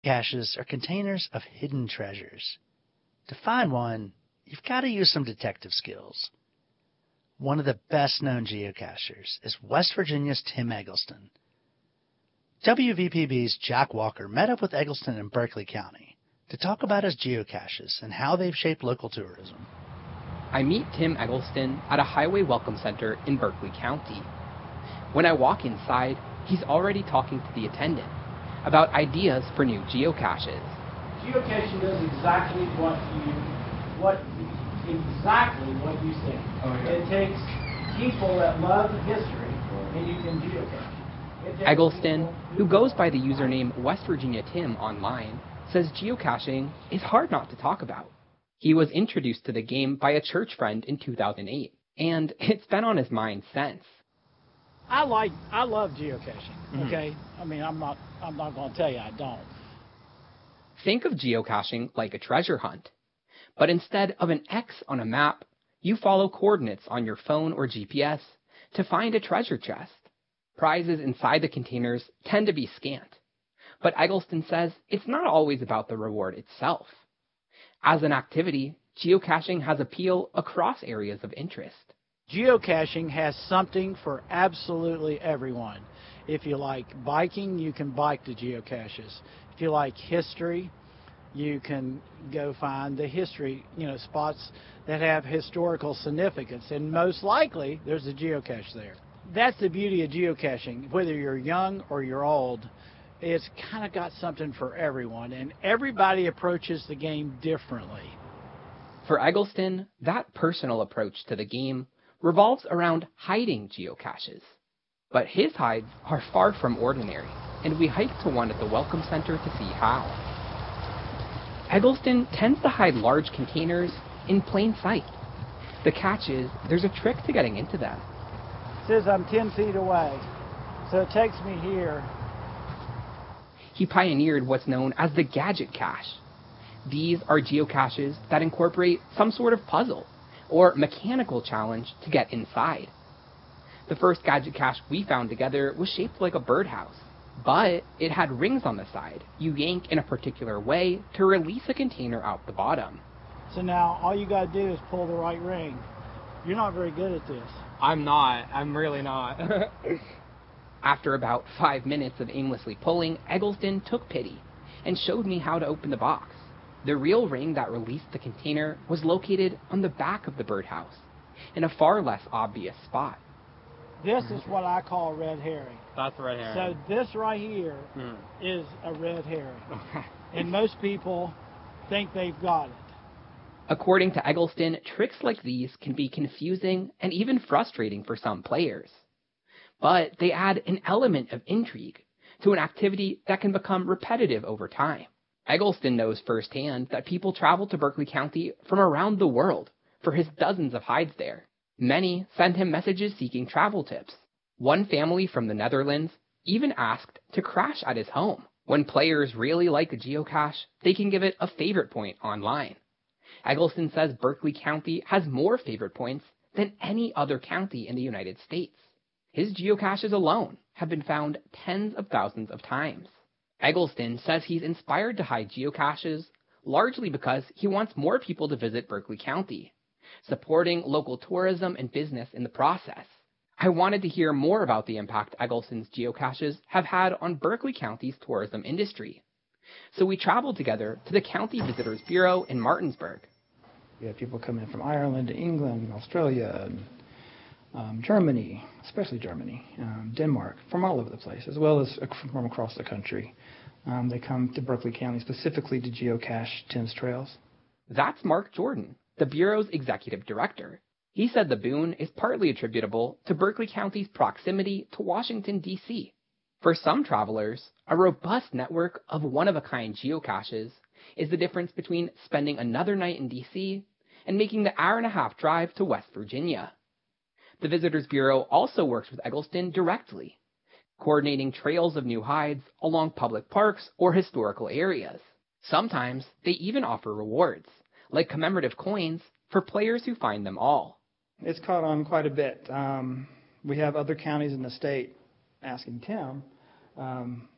Caches are containers of hidden treasures. To find one, you've got to use some detective skills. One of the best-known geocachers is West Virginia's Tim Eggleston. WVPB's Jack Walker met up with Eggleston in Berkeley County to talk about his geocaches and how they've shaped local tourism. I meet Tim Eggleston at a highway welcome center in Berkeley County. When I walk inside, he's already talking to the attendant about ideas for new geocaches. Geocaching does exactly what you say. Oh, yeah. It takes people that love history, and you can geocache. Eggleston, who goes by the username West Virginia Tim online, says geocaching is hard not to talk about. He was introduced to the game by a church friend in 2008, and it's been on his mind since. I love geocaching. Okay, I mean I'm not going to tell you I don't. Think of geocaching like a treasure hunt, but instead of an X on a map, you follow coordinates on your phone or GPS to find a treasure chest. Prizes inside the containers tend to be scant, but Eggleston says it's not always about the reward itself. As an activity, geocaching has appeal across areas of interest. Geocaching has something for absolutely everyone. If you like biking, you can bike to geocaches. If you like history, you can go find the history, spots that have historical significance, and most likely there's a geocache there. That's the beauty of geocaching. Whether you're young or you're old, it's kind of got something for everyone, and everybody approaches the game differently. For Eggleston, that personal approach to the game revolves around hiding geocaches. But his hides are far from ordinary, and we hiked to one at the Welcome Center to see how. Eggleston tends to hide large containers in plain sight. The catch is there's a trick to getting into them. It says I'm 10 feet away, so it takes me here. He pioneered what's known as the gadget cache. These are geocaches that incorporate some sort of puzzle or mechanical challenge to get inside. The first gadget cache we found together was shaped like a birdhouse, but it had rings on the side you yank in a particular way to release a container out the bottom. So now all you got to do is pull the right ring. You're not very good at this. I'm not. I'm really not. After about 5 minutes of aimlessly pulling, Eggleston took pity and showed me how to open the box. The real ring that released the container was located on the back of the birdhouse, in a far less obvious spot. This is what I call red herring. That's a red herring. So this right here is a red herring. And most people think they've got it. According to Eggleston, tricks like these can be confusing and even frustrating for some players. But they add an element of intrigue to an activity that can become repetitive over time. Eggleston knows firsthand that people travel to Berkeley County from around the world for his dozens of hides there. Many send him messages seeking travel tips. One family from the Netherlands even asked to crash at his home. When players really like a geocache, they can give it a favorite point online. Eggleston says Berkeley County has more favorite points than any other county in the United States. His geocaches alone have been found tens of thousands of times. Eggleston says he's inspired to hide geocaches largely because he wants more people to visit Berkeley County, supporting local tourism and business in the process. I wanted to hear more about the impact Eggleston's geocaches have had on Berkeley County's tourism industry. So we traveled together to the County Visitors Bureau in Martinsburg. We have people coming in from Ireland, England, Australia, Germany, especially Germany, Denmark, from all over the place, as well as from across the country. They come to Berkeley County specifically to geocache Tim's trails. That's Mark Jordan, the Bureau's executive director. He said the boon is partly attributable to Berkeley County's proximity to Washington, D.C. For some travelers, a robust network of one-of-a-kind geocaches is the difference between spending another night in D.C. and making the hour-and-a-half drive to West Virginia. The Visitors Bureau also works with Eggleston directly, coordinating trails of new hides along public parks or historical areas. Sometimes they even offer rewards, like commemorative coins, for players who find them all. It's caught on quite a bit. We have other counties in the state asking Tim,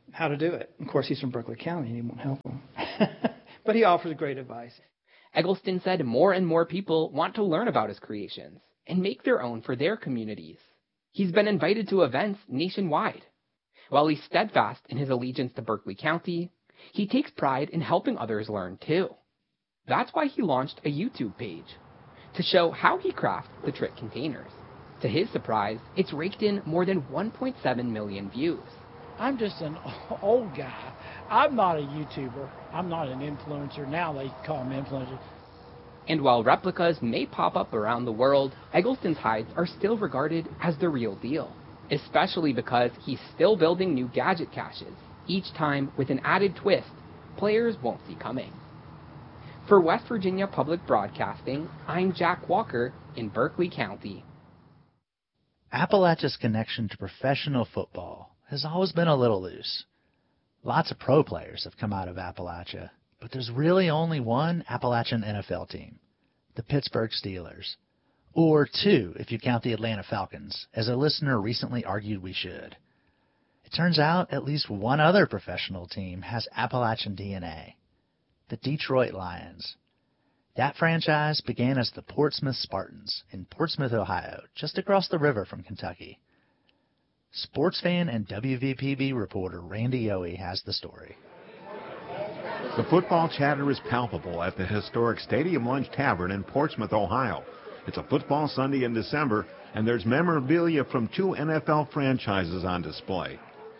how to do it. Of course, he's from Berkeley County, and he won't help him. But he offers great advice. Eggleston said more and more people want to learn about his creations and make their own for their communities. He's been invited to events nationwide. While he's steadfast in his allegiance to Berkeley County, he takes pride in helping others learn too. That's why he launched a YouTube page to show how he crafts the trick containers. To his surprise, it's raked in more than 1.7 million views. I'm just an old guy. I'm not a YouTuber. I'm not an influencer. Now they call them influencers. And while replicas may pop up around the world, Eggleston's hides are still regarded as the real deal, especially because he's still building new gadget caches, each time with an added twist players won't see coming. For West Virginia Public Broadcasting, I'm Jack Walker in Berkeley County. Appalachia's connection to professional football has always been a little loose. Lots of pro players have come out of Appalachia, but there's really only one Appalachian NFL team, the Pittsburgh Steelers. Or two, if you count the Atlanta Falcons, as a listener recently argued we should. It turns out at least one other professional team has Appalachian DNA, the Detroit Lions. That franchise began as the Portsmouth Spartans in Portsmouth, Ohio, just across the river from Kentucky. Sports fan and WVPB reporter Randy Yohe has the story. The football chatter is palpable at the historic Stadium Lunch Tavern in Portsmouth, Ohio. It's a football Sunday in December, and there's memorabilia from two NFL franchises on display.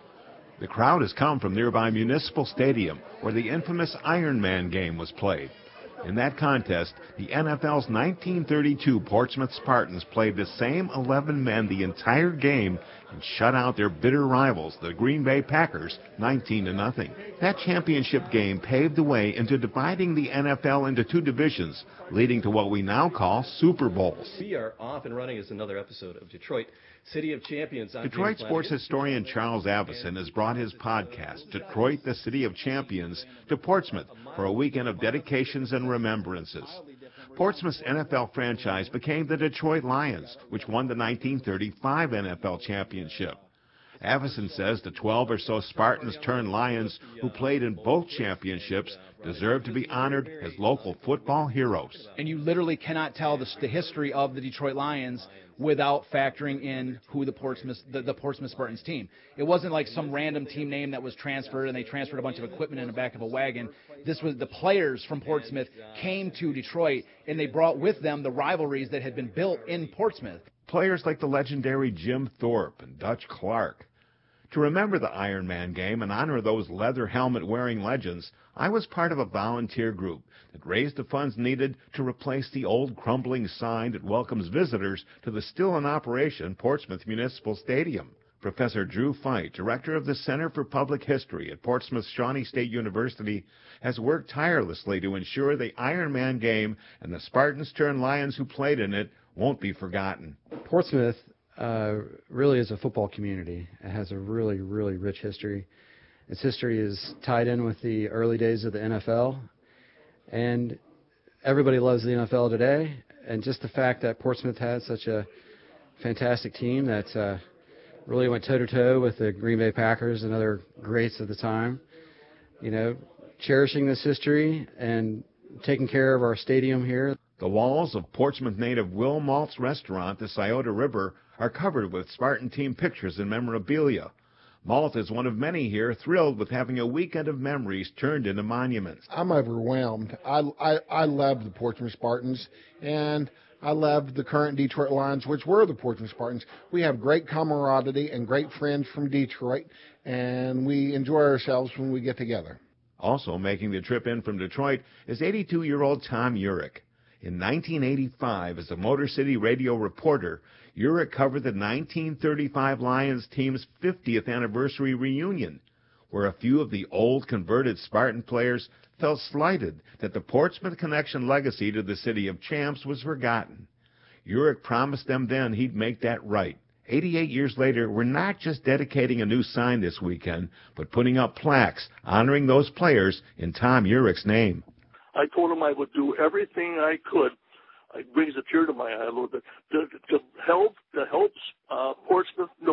The crowd has come from nearby Municipal Stadium, where the infamous Iron Man game was played. In that contest, the NFL's 1932 Portsmouth Spartans played the same 11 men the entire game and shut out their bitter rivals, the Green Bay Packers, 19-0. That championship game paved the way into dividing the NFL into two divisions, leading to what we now call Super Bowls. We are off and running as another episode of Detroit City of Champions. Detroit sports historian Charles Avison has brought his podcast, Detroit, the City of Champions, to Portsmouth for a weekend of dedications and remembrances. Portsmouth's NFL franchise became the Detroit Lions, which won the 1935 NFL championship. Avison says the 12 or so Spartans turned Lions who played in both championships deserve to be honored as local football heroes. And you literally cannot tell the history of the Detroit Lions without factoring in who the Portsmouth Spartans team. It wasn't like some random team name that was transferred and they transferred a bunch of equipment in the back of a wagon. This was the players from Portsmouth came to Detroit and they brought with them the rivalries that had been built in Portsmouth. Players like the legendary Jim Thorpe and Dutch Clark. To remember the Iron Man game and honor those leather helmet-wearing legends, I was part of a volunteer group that raised the funds needed to replace the old crumbling sign that welcomes visitors to the still-in-operation Portsmouth Municipal Stadium. Professor Drew Feit, director of the Center for Public History at Portsmouth Shawnee State University, has worked tirelessly to ensure the Iron Man game and the Spartans-turned-Lions who played in it won't be forgotten. Portsmouth really is a football community. It has a really, really rich history. Its history is tied in with the early days of the NFL, and everybody loves the NFL today. And just the fact that Portsmouth had such a fantastic team that really went toe-to-toe with the Green Bay Packers and other greats of the time, you know, cherishing this history and taking care of our stadium here. The walls of Portsmouth native Will Malt's restaurant, the Scioto River, are covered with Spartan team pictures and memorabilia. Malt is one of many here thrilled with having a weekend of memories turned into monuments. I'm overwhelmed. I love the Portsmouth Spartans, and I love the current Detroit Lions, which were the Portsmouth Spartans. We have great camaraderie and great friends from Detroit, and we enjoy ourselves when we get together. Also making the trip in from Detroit is 82-year-old Tom Urich. In 1985, as a Motor City radio reporter, Urich covered the 1935 Lions team's 50th anniversary reunion, where a few of the old converted Spartan players felt slighted that the Portsmouth connection legacy to the City of Champs was forgotten. Urich promised them then he'd make that right. 88 years later, we're not just dedicating a new sign this weekend, but putting up plaques honoring those players in Tom Urich's name. I told him I would do everything I could. It brings a tear to my eye a little bit to help Portsmouth know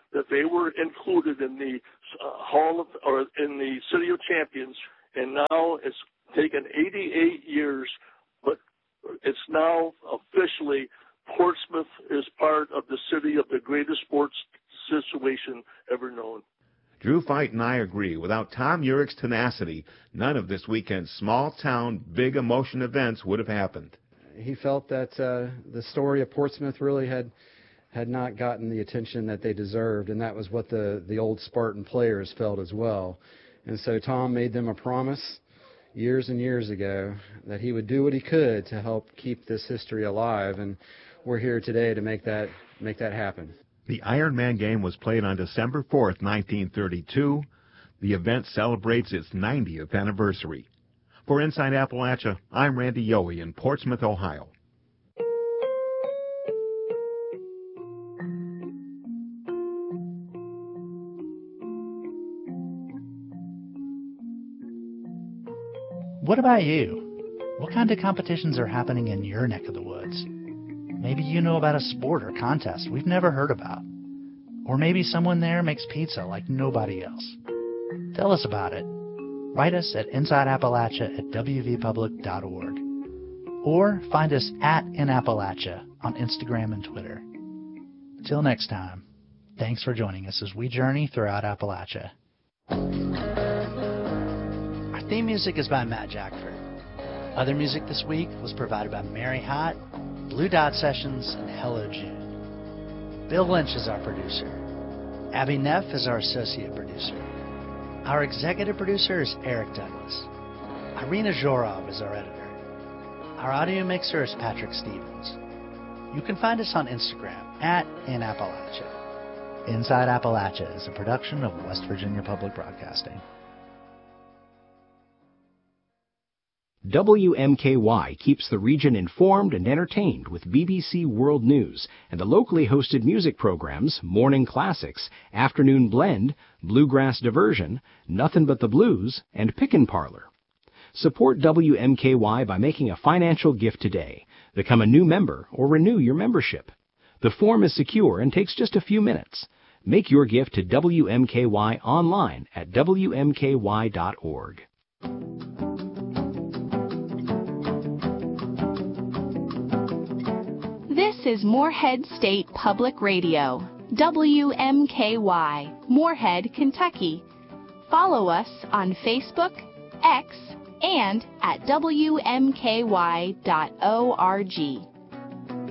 that they were included in the Hall of, or in the City of Champions, and now it's taken 88 years, but it's now officially Portsmouth is part of the city of the greatest sports situation ever known. Drew Fight and I agree. Without Tom Urich's tenacity, none of this weekend's small-town, big emotion events would have happened. He felt that the story of Portsmouth really had not gotten the attention that they deserved, and that was what the old Spartan players felt as well. And so Tom made them a promise years and years ago that he would do what he could to help keep this history alive, and we're here today to make that happen. The Ironman game was played on December 4th, 1932. The event celebrates its 90th anniversary. For Inside Appalachia, I'm Randy Yohe in Portsmouth, Ohio. What about you? What kind of competitions are happening in your neck of the woods? Maybe you know about a sport or contest we've never heard about. Or maybe someone there makes pizza like nobody else. Tell us about it. Write us at InsideAppalachia@wvpublic.org. Or find us at InAppalachia on Instagram and Twitter. Till next time, thanks for joining us as we journey throughout Appalachia. Our theme music is by Matt Jackford. Other music this week was provided by Mary Hott, Blue Dot Sessions, and Hello June. Bill Lynch is our producer. Abby Neff is our associate producer. Our executive producer is Eric Douglas. Irina Zhorov is our editor. Our audio mixer is Patrick Stevens. You can find us on Instagram at InAppalachia. Inside Appalachia is a production of West Virginia Public Broadcasting. WMKY keeps the region informed and entertained with BBC World News and the locally hosted music programs Morning Classics, Afternoon Blend, Bluegrass Diversion, Nothin' But the Blues, and Pickin' Parlor. Support WMKY by making a financial gift today. Become a new member or renew your membership. The form is secure and takes just a few minutes. Make your gift to WMKY online at WMKY.org. This is Moorhead State Public Radio, WMKY, Moorhead, Kentucky. Follow us on Facebook, X, and at WMKY.org.